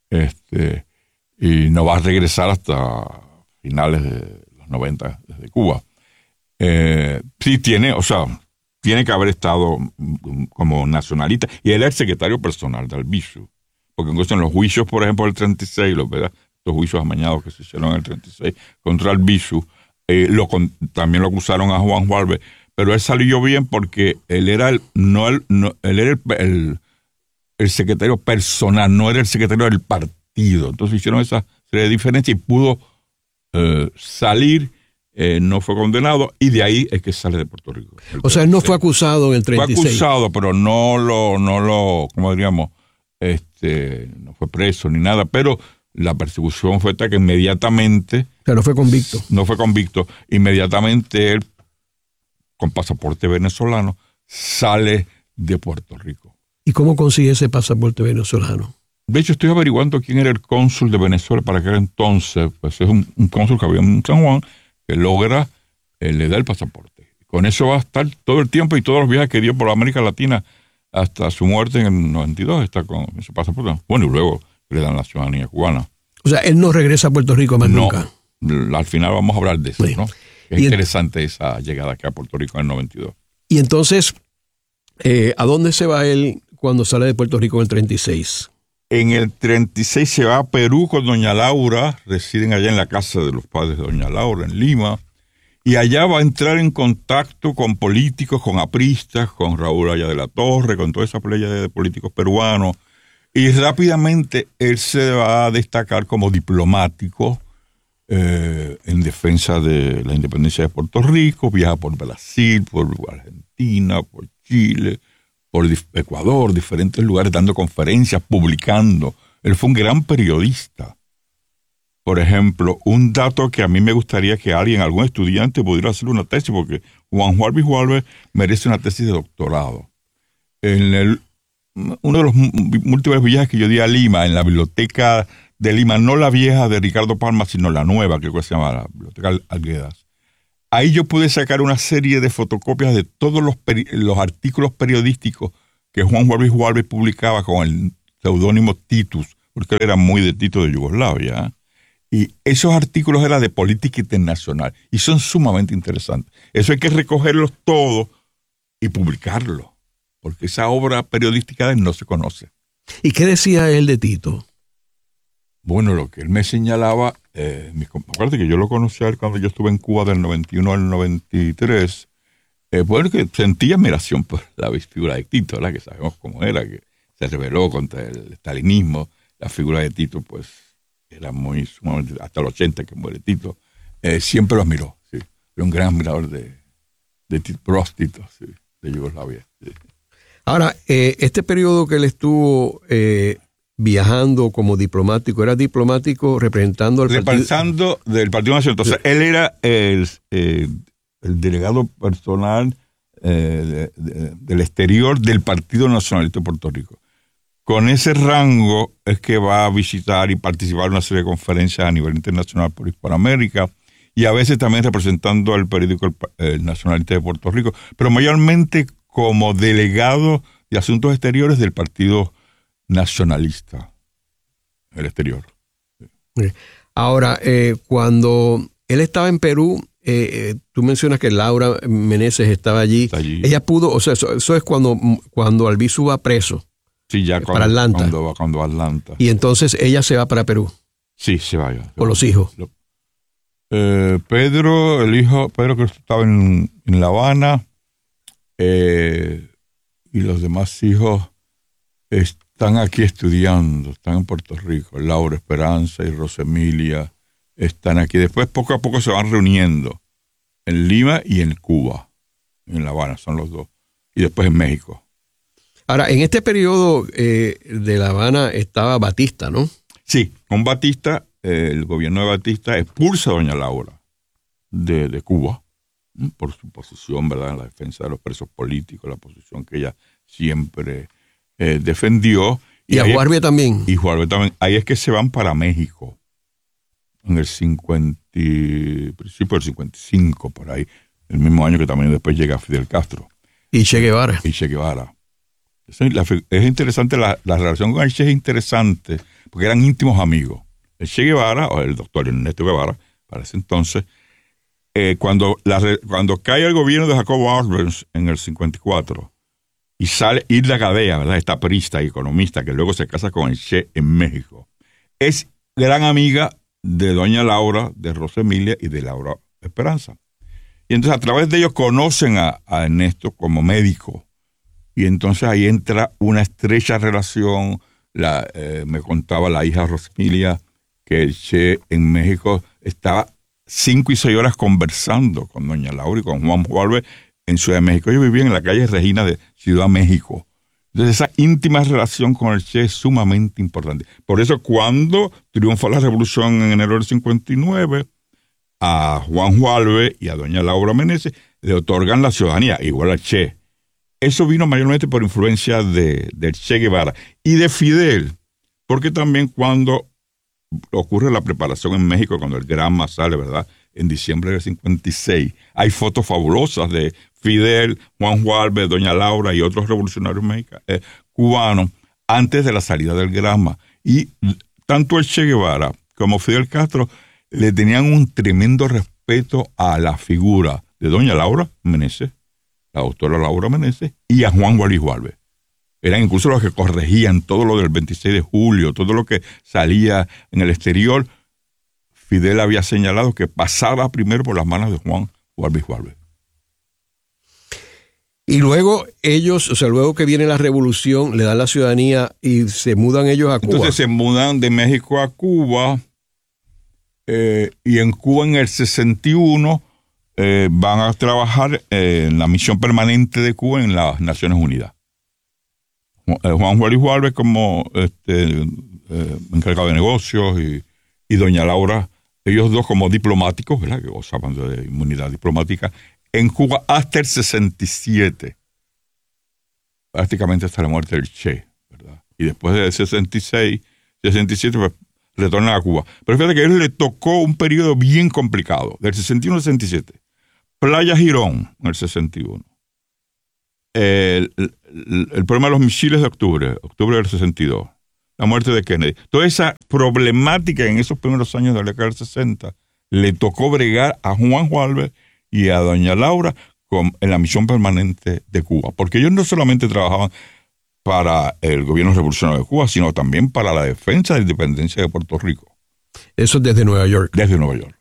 y no va a regresar hasta finales de los 90 desde Cuba. Sí tiene que haber estado como nacionalista, y él es el secretario personal de Albizu, porque incluso en los juicios, por ejemplo, del 36, los juicios amañados que se hicieron en el 36 contra Albizu, también lo acusaron a Juan Juárez, pero él salió bien porque él era el secretario personal, no era el secretario del partido. Entonces hicieron esa serie de diferencias y pudo salir, no fue condenado, y de ahí es que sale de Puerto Rico. O sea, él no fue acusado en el 36. Fue acusado, pero no lo, ¿cómo diríamos? No fue preso ni nada, pero la persecución fue tal que inmediatamente... Pero no fue convicto. No fue convicto. Inmediatamente él, con pasaporte venezolano, sale de Puerto Rico. ¿Y cómo consigue ese pasaporte venezolano? De hecho, estoy averiguando quién era el cónsul de Venezuela para aquel entonces. Pues es un cónsul que había en San Juan, que logra, le da el pasaporte. Con eso va a estar todo el tiempo, y todos los viajes que dio por América Latina hasta su muerte en el 92 está con ese pasaporte. Bueno, y luego le dan la ciudadanía cubana. O sea, él no regresa a Puerto Rico más nunca. Al final vamos a hablar de eso, sí, ¿no? Es interesante esa llegada acá a Puerto Rico en el 92. Y entonces, ¿a dónde se va él cuando sale de Puerto Rico en el 36? En el 36 se va a Perú con doña Laura, residen allá en la casa de los padres de doña Laura, en Lima, y allá va a entrar en contacto con políticos, con apristas, con Raúl Aya de la Torre, con toda esa playa de políticos peruanos, y rápidamente él se va a destacar como diplomático, en defensa de la independencia de Puerto Rico, viaja por Brasil, por Argentina, por Chile, por Ecuador, diferentes lugares, dando conferencias, publicando. Él fue un gran periodista. Por ejemplo, un dato que a mí me gustaría que algún estudiante pudiera hacer una tesis, porque Juan Juárez Juárez merece una tesis de doctorado. Uno de los múltiples viajes que yo di a Lima, en la biblioteca de Lima, no la vieja de Ricardo Palma, sino la nueva, que se llama la Biblioteca Alguedas. Ahí yo pude sacar una serie de fotocopias de todos los artículos periodísticos que Juan Juárez Juárez publicaba con el seudónimo Titus, porque él era muy de Tito de Yugoslavia, y esos artículos eran de política internacional y son sumamente interesantes. Eso hay que recogerlos todos y publicarlos, porque esa obra periodística de él no se conoce. ¿Y qué decía él de Tito? Bueno, lo que él me señalaba, aparte que yo lo conocí a él cuando yo estuve en Cuba del 91 al 93, bueno, que sentía admiración por la figura de Tito, ¿verdad? Que sabemos cómo era, que se rebeló contra el estalinismo. La figura de Tito, pues, era muy sumamente, hasta el 80 que muere Tito, siempre lo admiró, sí. Era un gran admirador de Tito, sí, de Yugoslavia. Sí. Ahora, este periodo que él estuvo viajando como diplomático, ¿era diplomático representando al partido? Del Partido Nacional. Entonces, él era el delegado personal del exterior del Partido Nacionalista de Puerto Rico. Con ese rango es que va a visitar y participar en una serie de conferencias a nivel internacional por Hispanoamérica y a veces también representando al periódico El Nacionalista de Puerto Rico, pero mayormente como delegado de Asuntos Exteriores del Partido Nacionalista en el exterior. Ahora, cuando él estaba en Perú, tú mencionas que Laura Meneses estaba allí. Ella pudo, o sea, eso es cuando Albizu va preso. Sí, ya para Atlanta. Cuando Atlanta. Y entonces ella se va para Perú. Sí, se va. Con los hijos. Pedro, el hijo, Pedro que estaba en La Habana, y los demás hijos están aquí estudiando, están en Puerto Rico. Laura Esperanza y Rosemilia están aquí. Después poco a poco se van reuniendo en Lima y en Cuba, en La Habana, son los dos. Y después en México. Ahora, en este periodo de La Habana estaba Batista, ¿no? Sí, con Batista, el gobierno de Batista expulsa a doña Laura de Cuba por su posición, ¿verdad?, en la defensa de los presos políticos, la posición que ella siempre defendió. ¿Y a Juárez también? Y Juárez también. Ahí es que se van para México, en el principio del 55, por ahí, el mismo año que también después llega Fidel Castro. Y Che Guevara. Es interesante, la relación con el Che es interesante, porque eran íntimos amigos. El Che Guevara, o el doctor Ernesto Guevara, para ese entonces, cuando cae el gobierno de Jacobo Arbenz en el 54, y sale Hilda Gadea, ¿verdad?, esta perista y economista que luego se casa con el Che en México, es gran amiga de doña Laura, de Rosemilia y de Laura Esperanza. Y entonces a través de ellos conocen a Ernesto como médico. Y entonces ahí entra una estrecha relación. Me contaba la hija Rosemilia que el Che en México estaba 5 y 6 horas conversando con doña Laura y con Juan Juárez en Ciudad de México. Ellos vivían en la calle Regina de Ciudad México. Entonces esa íntima relación con el Che es sumamente importante. Por eso cuando triunfa la revolución en enero del 59, a Juan Juárez y a doña Laura Meneses le otorgan la ciudadanía, igual al Che. Eso vino mayormente por influencia del Che Guevara y de Fidel, porque también cuando ocurre la preparación en México, cuando el Granma sale, ¿verdad?, en diciembre del 56, hay fotos fabulosas de Fidel, Juan Juárez, doña Laura y otros revolucionarios cubanos antes de la salida del Granma. Y tanto el Che Guevara como Fidel Castro le tenían un tremendo respeto a la figura de doña Laura Meneses, la doctora Laura Meneses, y a Juan Juárez Juárez. Eran incluso los que corregían todo lo del 26 de julio, todo lo que salía en el exterior. Fidel había señalado que pasaba primero por las manos de Juan Juárez Juárez. Y luego ellos, o sea, luego que viene la revolución, le dan la ciudadanía y se mudan ellos a Cuba. Entonces se mudan de México a Cuba. y en Cuba en el 61 van a trabajar en la misión permanente de Cuba en las Naciones Unidas. Juan Wallis Juárez como encargado de negocios y doña Laura, ellos dos como diplomáticos, ¿verdad? Que gozaban de inmunidad diplomática en Cuba hasta el 67, prácticamente hasta la muerte del Che, ¿verdad? Y después del 66, 67, pues retornan a Cuba. Pero fíjate que a él le tocó un periodo bien complicado, del 61 al 67. Playa Girón, en el 61. El problema de los misiles de octubre del 62. La muerte de Kennedy. Toda esa problemática en esos primeros años de la década del 60 le tocó bregar a Juan Juárez y a doña Laura en la misión permanente de Cuba. Porque ellos no solamente trabajaban para el gobierno revolucionario de Cuba, sino también para la defensa de la independencia de Puerto Rico. Eso desde Nueva York. Desde Nueva York.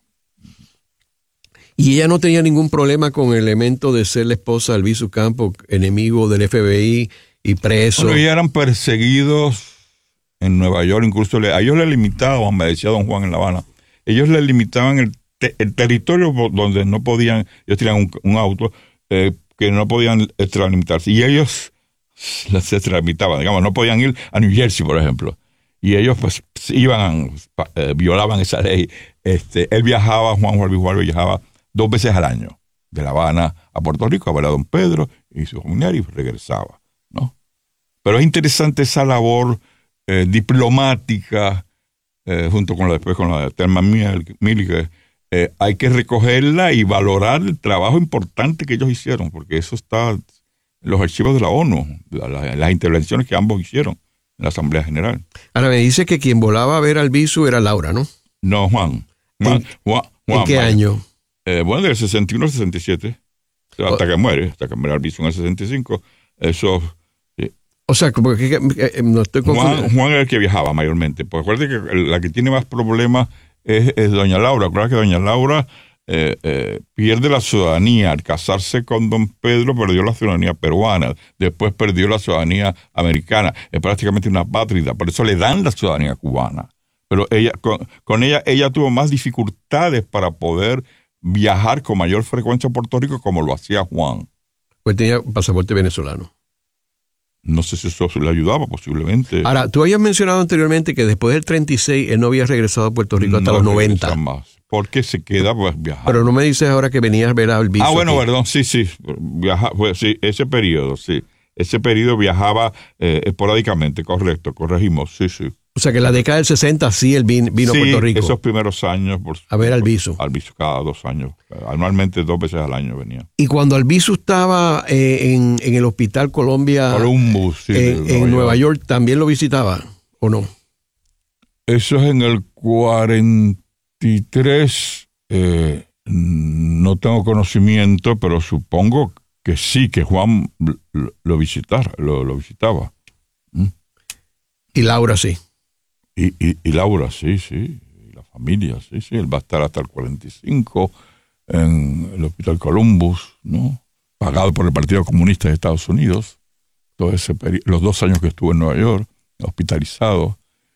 Y ella no tenía ningún problema con el elemento de ser la esposa de Albizu Campos, enemigo del FBI y preso. Bueno, ellos eran perseguidos en Nueva York, incluso a ellos les limitaban, me decía don Juan en La Habana, ellos les limitaban el territorio donde no podían, ellos tenían un auto que no podían extralimitarse, y ellos se extralimitaban, digamos, no podían ir a New Jersey, por ejemplo, y ellos pues violaban esa ley. Él viajaba, Juan Juárez viajaba 2 veces al año, de La Habana a Puerto Rico, a ver a don Pedro y su familiar, y regresaba, ¿no? Pero es interesante esa labor diplomática, junto con la de Thelma Milligan, hay que recogerla y valorar el trabajo importante que ellos hicieron, porque eso está en los archivos de la ONU, las intervenciones que ambos hicieron en la Asamblea General. Ahora me dice que quien volaba a ver al Albizu era Laura, ¿no? No, Juan. ¿En qué año? Bueno, del 61 al 67, hasta que muere Albizu en el 65. Eso... O sea, como que no estoy confundiendo. Juan era el que viajaba mayormente. Porque acuérdate que la que tiene más problemas es doña Laura. Acuérdate que doña Laura pierde la ciudadanía. Al casarse con don Pedro perdió la ciudadanía peruana. Después perdió la ciudadanía americana. Es prácticamente una apátrida. Por eso le dan la ciudadanía cubana. Pero ella con ella tuvo más dificultades para poder viajar con mayor frecuencia a Puerto Rico como lo hacía Juan. Pues tenía pasaporte venezolano. No sé si eso le ayudaba, posiblemente. Ahora, tú habías mencionado anteriormente que después del 36 él no había regresado a Puerto Rico hasta los 90. Más, porque se queda pues viajando. Pero no me dices ahora que venías a ver a Albizu. Bueno, perdón, sí. Sí, ese periodo, sí. Ese periodo viajaba esporádicamente, corregimos, sí. O sea que en la década del 60 sí él vino a Puerto Rico. Esos primeros años. A ver a Albizu. Albizu cada 2 años. Anualmente 2 veces al año venía. Y cuando Albizu estaba en el Hospital Columbus, sí, en Nueva York, ¿también lo visitaba o no? Eso es en el 43. No tengo conocimiento, pero supongo que sí, que Juan lo visitaba. Y Laura sí. Y Laura, sí. Y la familia, sí. Él va a estar hasta el 45 en el Hospital Columbus, ¿no? Pagado por el Partido Comunista de Estados Unidos. Todo ese los 2 años que estuvo en Nueva York, hospitalizado.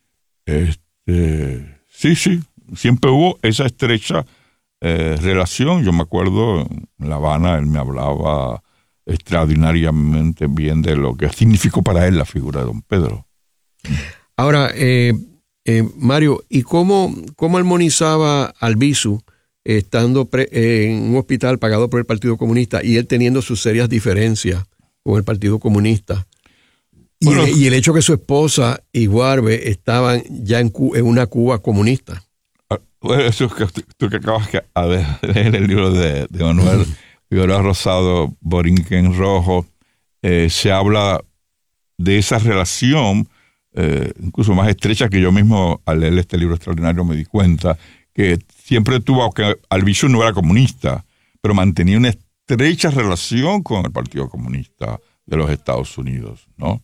Sí. Siempre hubo esa estrecha relación. Yo me acuerdo en La Habana, él me hablaba extraordinariamente bien de lo que significó para él la figura de don Pedro. Ahora, Mario, ¿y cómo armonizaba Albizu estando en un hospital pagado por el Partido Comunista y él teniendo sus serias diferencias con el Partido Comunista? Y el hecho que su esposa y Juárez estaban ya en una Cuba comunista. Bueno, eso es que tú que acabas de leer el libro de Manuel Figueroa Rosado, Borinquen Rojo, se habla de esa relación incluso más estrecha, que yo mismo al leer este libro extraordinario me di cuenta que siempre tuvo, aunque Albizu no era comunista, pero mantenía una estrecha relación con el Partido Comunista de los Estados Unidos, ¿no?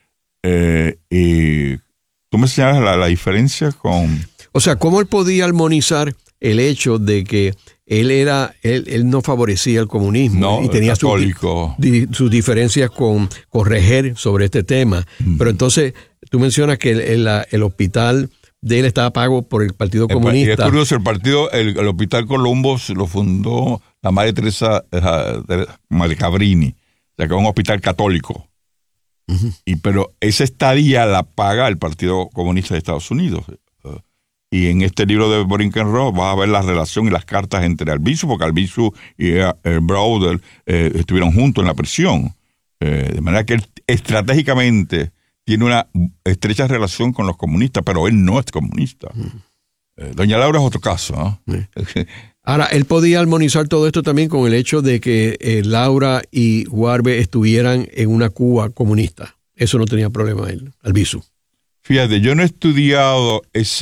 Y tú me señalas la diferencia con... O sea, ¿cómo él podía armonizar el hecho de que él no favorecía el comunismo y tenía sus diferencias con Reger sobre este tema? Pero entonces tú mencionas que el hospital de él estaba pago por el Partido Comunista. Y es curioso, el Hospital Colombo lo fundó la Madre Teresa Madre Cabrini, o sea que es un hospital católico. Uh-huh. Pero esa estadía la paga el Partido Comunista de Estados Unidos. Y en este libro de Brinkenroth vas a ver la relación y las cartas entre Albizu, porque Albizu y el Browder estuvieron juntos en la prisión. De manera que él estratégicamente tiene una estrecha relación con los comunistas, pero él no es comunista. Doña Laura es otro caso, ¿no? Sí. Ahora, él podía armonizar todo esto también con el hecho de que Laura y Juarbe estuvieran en una Cuba comunista. Eso no tenía problema él, Albizu. Fíjate, yo no he estudiado ese